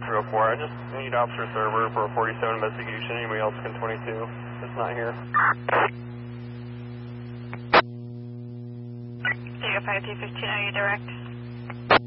304. I just need Officer Server for a 47 investigation. Anybody else can 22. It's not here. Data 5315, are you direct?